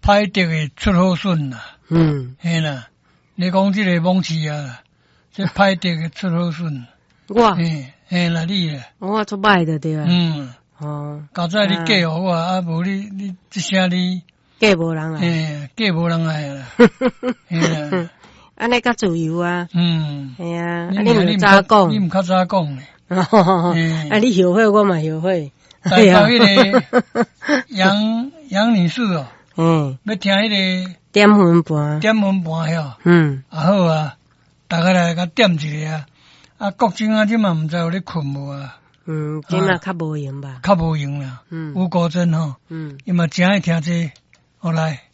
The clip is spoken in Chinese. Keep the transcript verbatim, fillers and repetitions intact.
歹得的出好笋啦。 嗯， 嘿啦，你讲这个蒙奇啊，这歹得的出好笋。 我嘿，嘿啦，你啦。 我出歹的对啊。 嗯。 哦。 较早你嫁互我，啊无你你这声你嫁无人来。 嘿，嫁无人来啦。嘿啦。 安尼较自由啊。 嗯。 系啊，啊你唔早讲， 你唔较早讲咧。 啊，你后悔我嘛后悔。 台北迄个杨杨女士哦， 嗯， 要听迄个点分盘， 点分盘遐， 嗯， 啊好啊，大家来甲点一个啊，啊国政啊，即嘛毋知有咧困无啊， 嗯，即嘛较无用吧， 较无用啦， 嗯， 吴国珍吼， 嗯， 伊嘛真爱听这，好来。